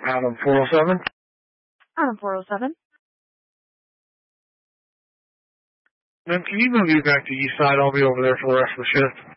Adam 407. Adam 407. Then can you move you back to East Side? I'll be over there for the rest of the shift.